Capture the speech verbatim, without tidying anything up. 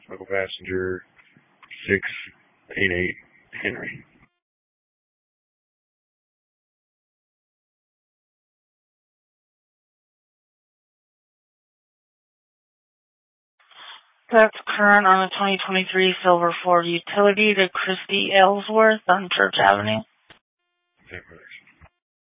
Local passenger six eight eight Henry. That's current on a twenty twenty-three Silver Ford Utility to Christy Ellsworth on Church Avenue. Is that right?